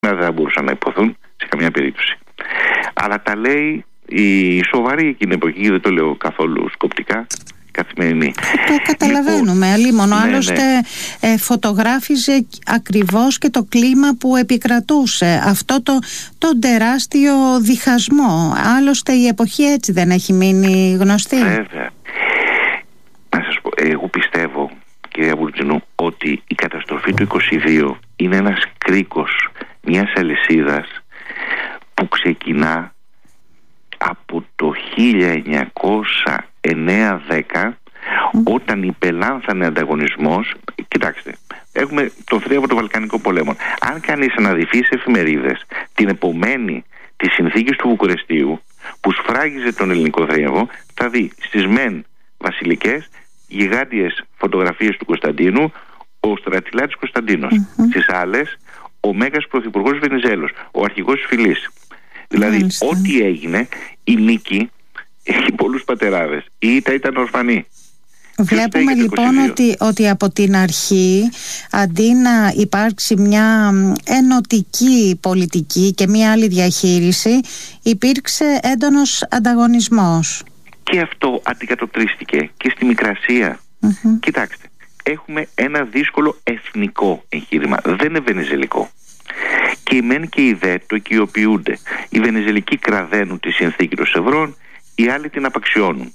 δεν θα μπορούσαν να υποθούν σε καμία περίπτωση. Αλλά τα λέει η σοβαρή εκείνη εποχή, δεν το λέω καθόλου σκοπτικά, καθημερινή. Το καταλαβαίνουμε, αλίμονο. Ναι, άλλωστε φωτογράφιζε ακριβώς και το κλίμα που επικρατούσε, αυτό το τεράστιο διχασμό. Άλλωστε η εποχή έτσι δεν έχει μείνει γνωστή? Βέβαια. Να σας πω, εγώ πιστεύω, κυρία Μπουρτζινού, ότι η καταστροφή του 22 είναι ένας κρίκος μιας αλυσίδας που ξεκινά από το 1909-10, όταν υπελάνθανε ανταγωνισμός. Κοιτάξτε, έχουμε το θρίαμβο των Βαλκανικών πολέμων. Αν κανείς αναδυθεί σε εφημερίδες την επομένη της συνθήκης του Βουκουρεστίου που σφράγιζε τον ελληνικό θρίαμβο, θα δει στις μεν βασιλικές γιγάντιες φωτογραφίες του Κωνσταντίνου, ο στρατιλάτης Κωνσταντίνος, στις άλλες ο Μέγας Πρωθυπουργός Βενιζέλος, ο αρχηγός της φυλής. Δηλαδή ό,τι έγινε, η νίκη έχει πολλούς πατεράδες, η ήττα ήταν ορφανή. Βλέπουμε λοιπόν ότι από την αρχή, αντί να υπάρξει μια ενωτική πολιτική και μια άλλη διαχείριση, υπήρξε έντονος ανταγωνισμός. Και αυτό αντικατοπτρίστηκε και στη Μικρασία. Κοιτάξτε, έχουμε ένα δύσκολο εθνικό εγχείρημα, δεν είναι βενιζελικό. Και οι μεν και οι δε το οικειοποιούνται. Οι Βενιζελικοί κραδένουν τη συνθήκη των Σευρών, οι άλλοι την απαξιώνουν.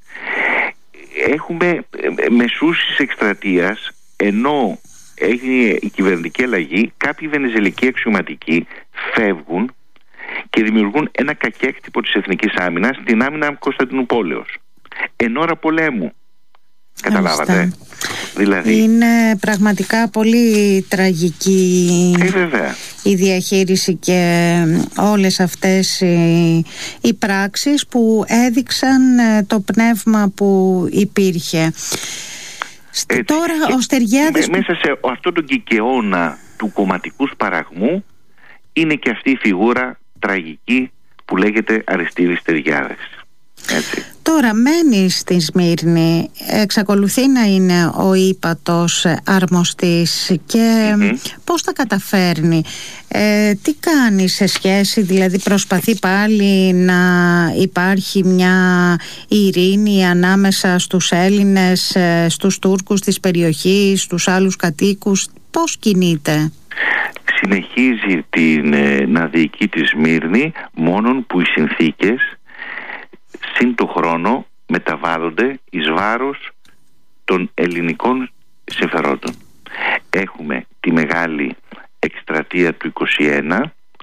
Έχουμε μεσούς της εκστρατείας, ενώ έγινε η κυβερνητική αλλαγή, κάποιοι βενιζελικοί αξιωματικοί φεύγουν και δημιουργούν ένα κακέκτυπο της εθνικής άμυνας, την άμυνα Κωνσταντινούπολεως, εν ώρα πολέμου. Καταλάβατε? Δηλαδή, είναι πραγματικά πολύ τραγική η διαχείριση και όλες αυτές οι πράξεις που έδειξαν το πνεύμα που υπήρχε. Τώρα ο Στεριάδης, μέσα σε αυτό τον κικαιώνα του κομματικού σπαραγμού, είναι και αυτή η φιγούρα τραγική που λέγεται Αριστίδης Στεριάδης. Έτσι. Τώρα μένει στη Σμύρνη, εξακολουθεί να είναι ο ύπατος αρμοστής και πώς τα καταφέρνει, τι κάνει σε σχέση, δηλαδή προσπαθεί πάλι να υπάρχει μια ειρήνη ανάμεσα στους Έλληνες, στους Τούρκους της περιοχής, στους άλλους κατοίκους, πώς κινείται? Συνεχίζει να διοικεί τη Σμύρνη, μόνον που οι συνθήκες συν το χρόνο μεταβάλλονται εις βάρος των ελληνικών συμφερόντων. Έχουμε τη μεγάλη εκστρατεία του 21,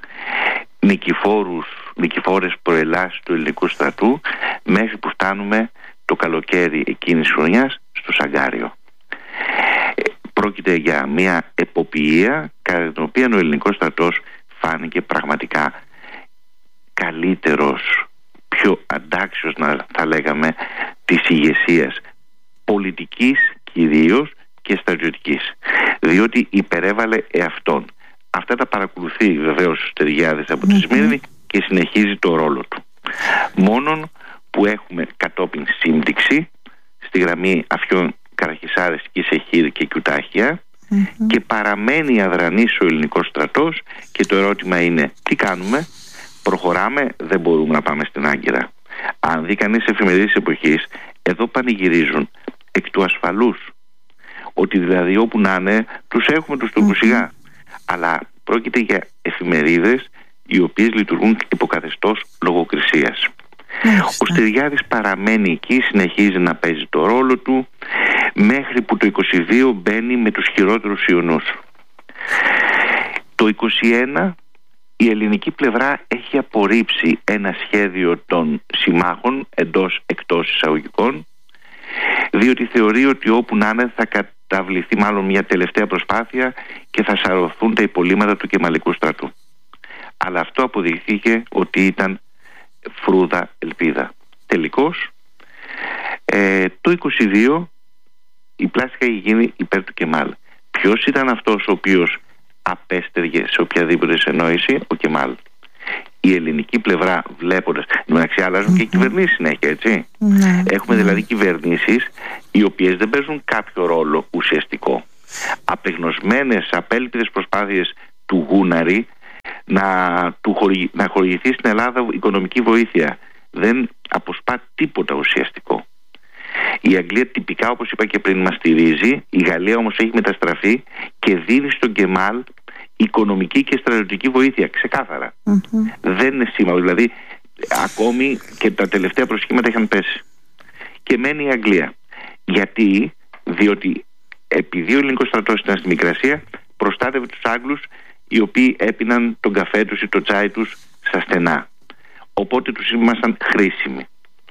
νικηφόρες προελάσεις του ελληνικού στρατού, μέχρι που φτάνουμε το καλοκαίρι εκείνης της χρονιάς στο Σαγκάριο. Πρόκειται για μια εποπιεία κατά την οποία ο ελληνικός στρατός φάνηκε πραγματικά καλύτερος, πιο αντάξιος, θα λέγαμε, της ηγεσίας πολιτικής κυρίως και στρατιωτικής, διότι υπερέβαλε εαυτόν. Αυτά τα παρακολουθεί βεβαίως ο Στεριάδης από τη Σμύρνη και συνεχίζει το ρόλο του. Μόνον που έχουμε κατόπιν σύμπτυξη στη γραμμή Αφιών Καραχισάρες, Κισεχήρ και Κιουτάχια, και παραμένει αδρανής ο ελληνικός στρατός, και το ερώτημα είναι τι κάνουμε? Προχωράμε? Δεν μπορούμε να πάμε στην Άγκυρα. Αν δει κανείς εφημερίδες της εποχής, εδώ πανηγυρίζουν εκ του ασφαλούς, ότι δηλαδή όπου να είναι τους έχουμε τους Τούρκους σιγά. Αλλά πρόκειται για εφημερίδες οι οποίες λειτουργούν υποκαθεστώς λογοκρισίας. Ο Στεριάδης παραμένει εκεί, συνεχίζει να παίζει το ρόλο του, μέχρι που το 22 μπαίνει με τους χειρότερους ιονούς. Το 21 η ελληνική πλευρά έχει απορρίψει ένα σχέδιο των συμμάχων, εντός-εκτός εισαγωγικών, διότι θεωρεί ότι όπου να είναι θα καταβληθεί μάλλον μια τελευταία προσπάθεια και θα σαρωθούν τα υπολείμματα του Κεμαλικού στρατού. Αλλά αυτό αποδειχθήκε ότι ήταν φρούδα ελπίδα. Τελικώς το 22 η πλάσικα έχει γίνει υπέρ του Κεμάλ. Ποιος ήταν αυτός ο οποίος απέστεργε σε οποιαδήποτε συνεννόηση? Ο Κεμάλ. Η ελληνική πλευρά, βλέποντας, μεταξύ αλλάζουν και οι κυβερνήσεις συνέχεια, έτσι. Έχουμε δηλαδή κυβερνήσεις οι οποίες δεν παίζουν κάποιο ρόλο ουσιαστικό. Απεγνωσμένες, απέλπιδες προσπάθειες του Γούναρη να χορηγηθεί στην Ελλάδα οικονομική βοήθεια. Δεν αποσπά τίποτα ουσιαστικό. Η Αγγλία τυπικά, όπως είπα και πριν, μας στηρίζει. Η Γαλλία όμως έχει μεταστραφεί και δίνει στον Κεμάλ οικονομική και στρατιωτική βοήθεια, ξεκάθαρα. Δεν είναι σήμα, δηλαδή ακόμη και τα τελευταία προσχήματα είχαν πέσει. Και μένει η Αγγλία. Γιατί? Διότι επειδή ο ελληνικός στρατός ήταν στη Μικρασία, προστάτευε τους Άγγλους, οι οποίοι έπιναν τον καφέ τους ή το τσάι τους στα στενά. Οπότε τους ήμασταν χρήσιμοι.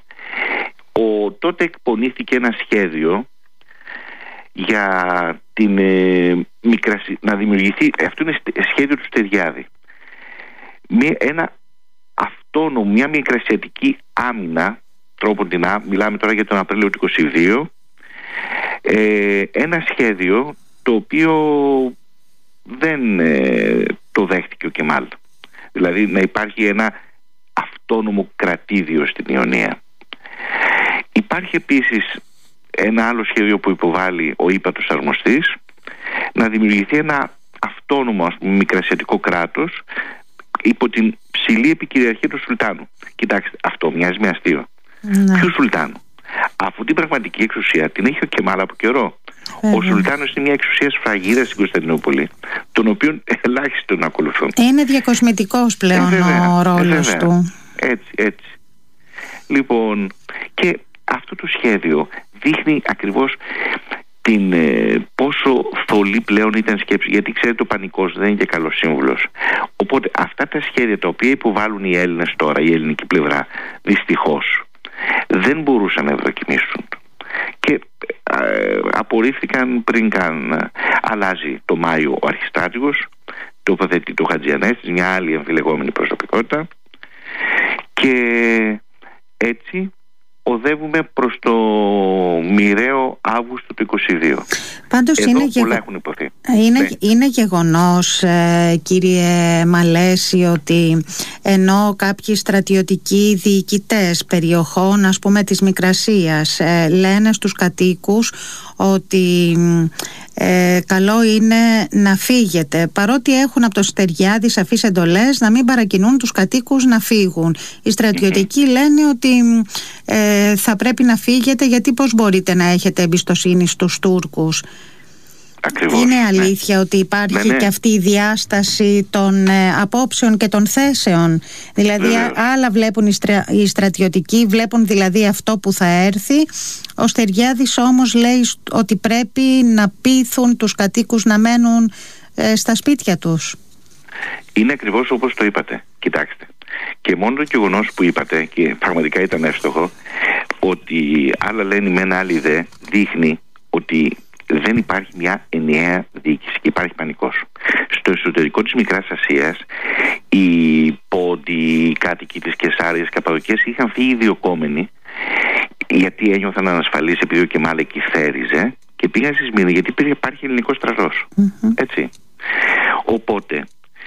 Τότε εκπονήθηκε ένα σχέδιο για την να δημιουργηθεί, αυτό είναι σχέδιο του Στεριάδη, ένα αυτόνομο, μια μικρασιατική άμυνα, μιλάμε τώρα για τον Απρίλιο του 22, ένα σχέδιο το οποίο δεν το δέχτηκε ο Κεμάλ. Δηλαδή να υπάρχει ένα αυτόνομο κρατήδιο στην Ιωνία. Υπάρχει επίσης ένα άλλο σχέδιο που υποβάλλει ο ύπατος αρμοστής, να δημιουργηθεί ένα αυτόνομο, ας πούμε, μικρασιατικό κράτος υπό την ψηλή επικυριαρχία του Σουλτάνου. Κοιτάξτε, αυτό μοιάζει με αστείο. Ποιου Σουλτάνου? Αφού την πραγματική εξουσία την έχει ο Κεμάλ από καιρό. Ο Σουλτάνος είναι μια εξουσία σφραγίδα στην Κωνσταντινούπολη, τον οποίον ελάχιστοι τον ακολουθούν. Είναι διακοσμητικός πλέον ο ρόλος του. Έτσι. Λοιπόν, και αυτό το σχέδιο δείχνει ακριβώς πόσο θολή πλέον ήταν σκέψη, γιατί ξέρετε ο πανικός δεν είναι και καλός σύμβουλος. Οπότε αυτά τα σχέδια τα οποία υποβάλλουν οι Έλληνες τώρα, η ελληνική πλευρά, δυστυχώς δεν μπορούσαν να ευδοκιμήσουν και απορρίφθηκαν πριν καν. Αλλάζει το Μάιο ο αρχιστράτηγος, τοποθετεί το Χατζιανέστης, μια άλλη αμφιλεγόμενη προσωπικότητα, και έτσι οδεύουμε προς το μοιραίο Αύγουστο του 22. Πάντως πολλά έχουν υποθεί. Είναι γεγονός, κύριε Μαλέση, ότι ενώ κάποιοι στρατιωτικοί διοικητές περιοχών, ας πούμε της Μικρασίας, λένε στους κατοίκους ότι καλό είναι να φύγετε, παρότι έχουν από το Στεριάδη σαφείς εντολές να μην παρακινούν τους κατοίκους να φύγουν. Οι στρατιωτικοί λένε ότι θα πρέπει να φύγετε, γιατί πώς μπορείτε να έχετε εμπιστοσύνη στους Τούρκους? Ακριβώς, είναι αλήθεια ότι υπάρχει και αυτή η διάσταση των απόψεων και των θέσεων? Δηλαδή άλλα βλέπουν οι στρατιωτικοί, βλέπουν δηλαδή αυτό που θα έρθει. Ο Στεριάδης όμως λέει ότι πρέπει να πείθουν τους κατοίκους να μένουν στα σπίτια τους. Είναι ακριβώς όπως το είπατε. Κοιτάξτε, και μόνο το γεγονός που είπατε, και πραγματικά ήταν εύστοχο, ότι άλλα λένε μεν άλλοι δε, δείχνει ότι δεν υπάρχει μια ενιαία διοίκηση και υπάρχει πανικός. Στο εσωτερικό της Μικράς Ασίας, οι πόντοι, οι κάτοικοι της Κεσάριας, Καπαδοκίας είχαν φύγει διωκόμενοι, γιατί ένιωθαν ανασφαλείς επειδή ο Κεμάλ εκεί θέριζε, και πήγαν στη Σμύρνη γιατί υπάρχει ελληνικός στρατός. Έτσι. Οπότε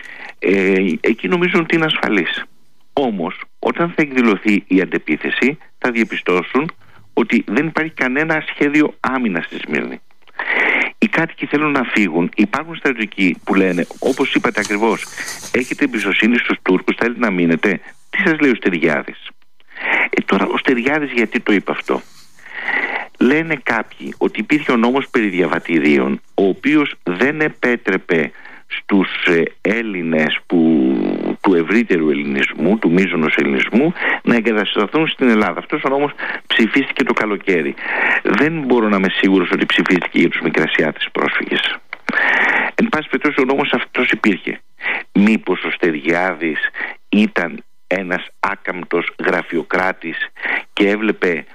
εκεί νομίζουν ότι είναι ασφαλείς. Όμως όταν θα εκδηλωθεί η αντεπίθεση θα διαπιστώσουν ότι δεν υπάρχει κανένα σχέδιο άμυνας στη Σμύρνη. Οι κάτοικοι θέλουν να φύγουν. Υπάρχουν στρατιωτικοί που λένε, όπως είπατε ακριβώς, έχετε εμπιστοσύνη στους Τούρκους, θέλετε να μείνετε? Τι σας λέει ο Στεριάδης? Τώρα ο Στεριάδης γιατί το είπε αυτό? Λένε κάποιοι ότι υπήρχε ο νόμος περί διαβατηρίων, ο οποίος δεν επέτρεπε στους Έλληνες του ευρύτερου ελληνισμού, του μείζωνος ελληνισμού, να εγκατασταθούν στην Ελλάδα. Αυτός ο νόμος ψηφίστηκε το καλοκαίρι. Δεν μπορώ να είμαι σίγουρος ότι ψηφίστηκε για τους Μικρασιάτες πρόσφυγες. Εν πάση περιπτώσει ο νόμος αυτός υπήρχε. Μήπως ο Στεριάδης ήταν ένας άκαμπτος γραφειοκράτης και έβλεπε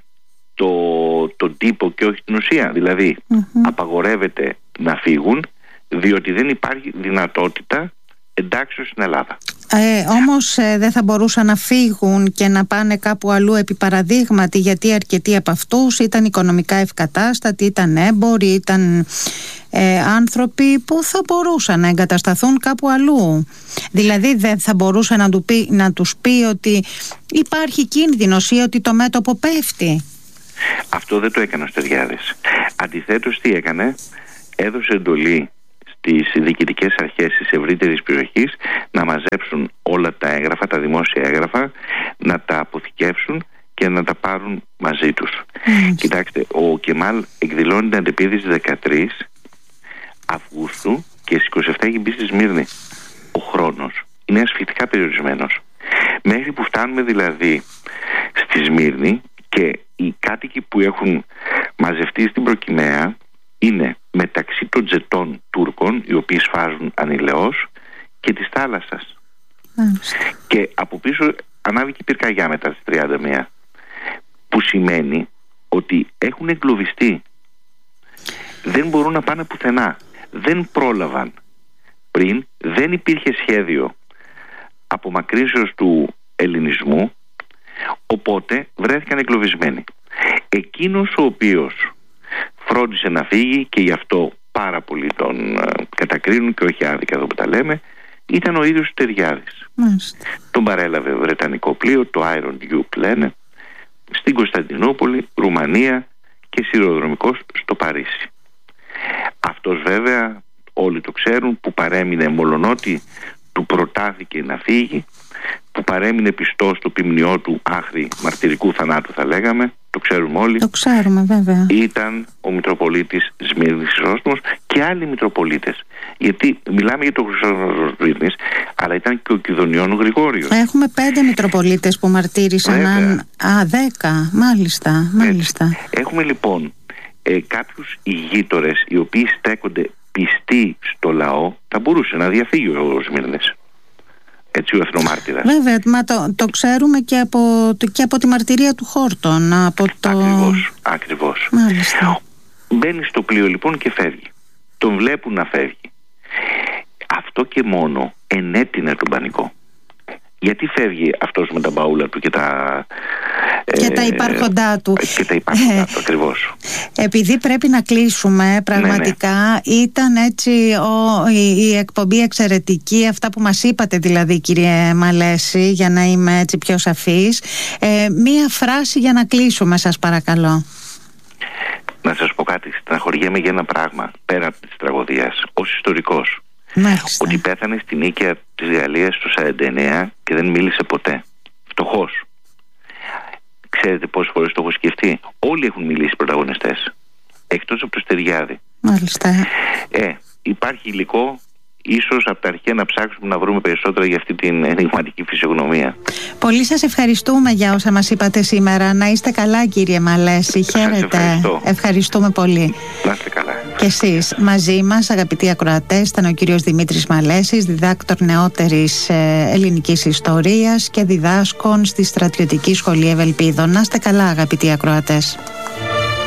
τον τύπο και όχι την ουσία? Δηλαδή απαγορεύεται να φύγουν διότι δεν υπάρχει δυνατότητα εντάξεως στην Ελλάδα. Όμως δεν θα μπορούσαν να φύγουν και να πάνε κάπου αλλού, επί παραδείγματι, γιατί αρκετοί από αυτούς ήταν οικονομικά ευκατάστατοι, ήταν έμποροι, ήταν άνθρωποι που θα μπορούσαν να εγκατασταθούν κάπου αλλού. Δηλαδή δεν θα μπορούσε να τους πει ότι υπάρχει κίνδυνος ή ότι το μέτωπο πέφτει? Αυτό δεν το έκανε ο Στεριάδης. Αντιθέτως τι έκανε? Έδωσε εντολή στις διοικητικές αρχές της ευρύτερης περιοχής να μαζέψουν όλα τα έγγραφα, τα δημόσια έγγραφα, να τα αποθηκεύσουν και να τα πάρουν μαζί τους. Κοιτάξτε, ο Κεμάλ εκδηλώνει την αντεπίθεση 13 Αυγούστου και στις 27 έχει μπει στη Σμύρνη. Ο χρόνος είναι ασφυκτικά περιορισμένος. Μέχρι που φτάνουμε δηλαδή στη Σμύρνη και οι κάτοικοι που έχουν μαζευτεί στην Προκυμαία είναι μεταξύ των τζετών Τούρκων, οι οποίοι σφάζουν ανηλαιώς, και της θάλασσας. Και από πίσω ανάβει και η πυρκαγιά μετά στις 31, που σημαίνει ότι έχουν εγκλωβιστεί. Δεν μπορούν να πάνε πουθενά. Δεν πρόλαβαν πριν, δεν υπήρχε σχέδιο απομακρύνσεως του ελληνισμού, οπότε βρέθηκαν εγκλωβισμένοι. Εκείνος ο οποίος φρόντισε να φύγει, και γι' αυτό πάρα πολλοί τον κατακρίνουν και όχι άδικα εδώ που τα λέμε, ήταν ο ίδιος Τεριάδης. Τον παρέλαβε βρετανικό πλοίο, το Iron Duke λένε, στην Κωνσταντινούπολη, Ρουμανία, και σιδηροδρομικός στο Παρίσι. Αυτός βέβαια όλοι το ξέρουν, που παρέμεινε, μολονότι του προτάθηκε να φύγει, που παρέμεινε πιστός στο ποιμνιό του άχρη μαρτυρικού θανάτου, θα λέγαμε, το ξέρουμε όλοι. Το ξέρουμε βέβαια. Ήταν ο Μητροπολίτης Σμύρνης Χρυσόστομος και άλλοι Μητροπολίτες. Γιατί μιλάμε για τον Χρυσόστομο Σμύρνης, αλλά ήταν και ο Κιδωνιών ο Γρηγόριος. Έχουμε 5 Μητροπολίτες που μαρτύρησαν. 10, μάλιστα. Έχουμε λοιπόν κάποιους ηγείτορες οι οποίοι στέκονται πιστοί στο λαό. Θα μπορούσε να διαφύγει ο Σμύρνης, έτσι, ο εθνομάρτυρας. Βέβαια, μα το ξέρουμε και από τη μαρτυρία του Χόρτον. Ακριβώς. Μάλιστα. Μπαίνει στο πλοίο λοιπόν και φεύγει. Τον βλέπουν να φεύγει. Αυτό και μόνο ενέτεινε τον πανικό. Γιατί φεύγει αυτός με τα μπαούλα του και τα υπάρχοντά του. Και τα υπάρχοντά του, ακριβώς. Επειδή πρέπει να κλείσουμε, πραγματικά ήταν έτσι η εκπομπή εξαιρετική, αυτά που μας είπατε δηλαδή, κύριε Μαλέση, για να είμαι έτσι πιο σαφής. Μία φράση για να κλείσουμε, σας παρακαλώ. Να σας πω κάτι, στεναχωριέμαι για ένα πράγμα, πέρα από της τραγωδίας, ως ιστορικός. Μάλιστα. Ότι πέθανε στην οίκαια της Γαλλίας το 49 και δεν μίλησε ποτέ. Φτωχός. Ξέρετε πόσες φορές το έχω σκεφτεί? Όλοι έχουν μιλήσει οι πρωταγωνιστές, εκτός από το Στεριάδη. Μάλιστα. Υπάρχει υλικό, ίσως από τα αρχαία να ψάξουμε να βρούμε περισσότερα για αυτή την ενηγματική φυσιογνωμία. Πολύ σας ευχαριστούμε για όσα μας είπατε σήμερα. Να είστε καλά, κύριε Μαλέση. Χαίρετε. Ευχαριστούμε πολύ. Να είστε καλά. Και εσείς. Μαζί μας, αγαπητοί ακροατές, ήταν ο κύριος Δημήτρης Μαλέσης, διδάκτορ νεότερης ελληνικής ιστορίας και διδάσκων στη Στρατιωτική Σχολή Ευελπίδων. Να είστε καλά, αγαπητοί ακροατές.